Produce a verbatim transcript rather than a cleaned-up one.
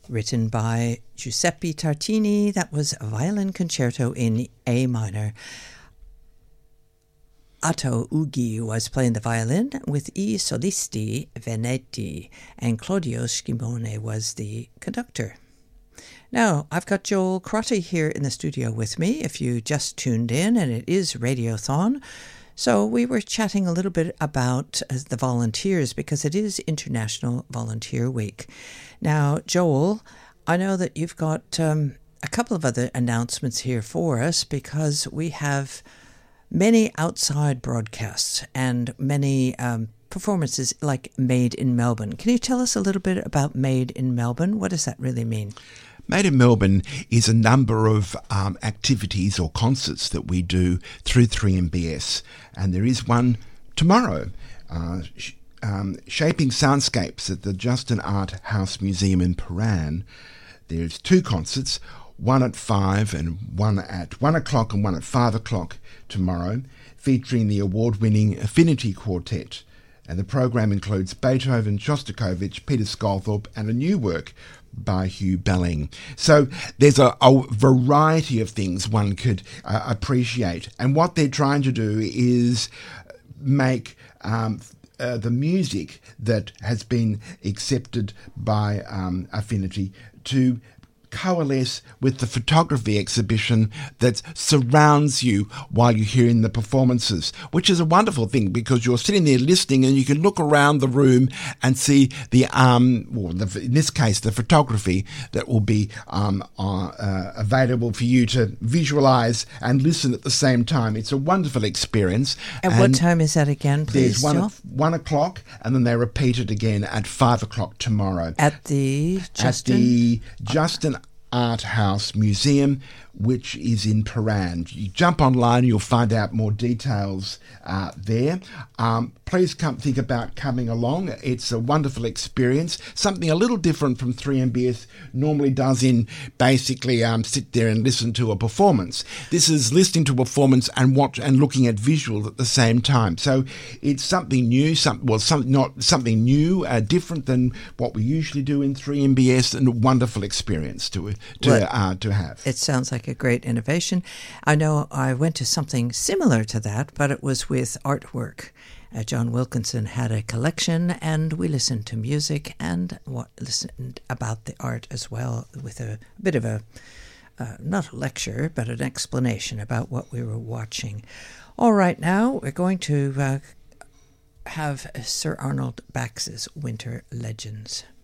written by Giuseppe Tartini. That was a violin concerto in A minor. Atto Ughi was playing the violin with I Solisti Veneti, and Claudio Schimone was the conductor. Now, I've got Joel Crotty here in the studio with me, if you just tuned in, and it is Radiothon. So we were chatting a little bit about uh, the volunteers, because it is International Volunteer Week. Now, Joel, I know that you've got um, a couple of other announcements here for us, because we have many outside broadcasts and many um, performances like Made in Melbourne. Can you tell us a little bit about Made in Melbourne? What does that really mean? Made in Melbourne is a number of um, activities or concerts that we do through three M B S, and there is one tomorrow, uh, sh- um, Shaping Soundscapes at the Justin Art House Museum in Paran. There's two concerts, one at five and one at one o'clock and one at five o'clock tomorrow, featuring the award-winning Affinity Quartet. And the program includes Beethoven, Shostakovich, Peter Sculthorpe, and a new work by Hugh Belling. So there's a, a variety of things one could uh, appreciate. And what they're trying to do is make um, uh, the music that has been accepted by um, Affinity to coalesce with the photography exhibition that surrounds you while you're hearing the performances, which is a wonderful thing, because you're sitting there listening and you can look around the room and see the, um, well, the, in this case, the photography that will be um, uh, uh, available for you to visualize and listen at the same time. It's a wonderful experience. At and what time is that again, please, There's one, Joel? at one o'clock, and then they repeat it again at five o'clock tomorrow. At the Justin? At the Justin Art House Museum, which is in Paran. You jump online, you'll find out more details uh, there. Um, please come think about coming along. It's a wonderful experience, something a little different from three M B S normally does in basically um, sit there and listen to a performance. This is listening to a performance and watch and looking at visuals at the same time. So it's something new, some, well, some, not something new, uh, different than what we usually do in three M B S, and a wonderful experience to to well, uh, to have. It sounds like a great innovation. I know I went to something similar to that, but it was with artwork. Uh, John Wilkinson had a collection, and we listened to music and what, listened about the art as well, with a, a bit of a, uh, not a lecture, but an explanation about what we were watching. All right, now we're going to uh, have Sir Arnold Bax's Winter Legends.